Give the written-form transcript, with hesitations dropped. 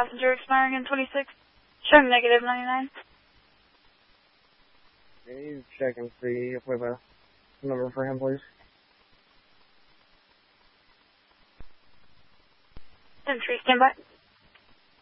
passenger expiring in 26. Showing negative 99. Okay, check and see if we have a number for him, please. 10-3, stand by.